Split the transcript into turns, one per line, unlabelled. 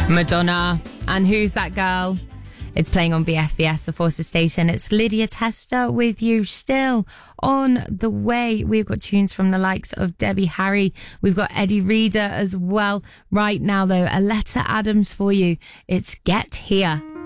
Madonna. And Who's That Girl? It's playing on BFBS, the Forces station. It's Lydia Tester with you, still on the way. We've got tunes from the likes of Debbie Harry. We've got Eddie Reader as well. Right now, though, Aletta Adams for you. It's Get Here.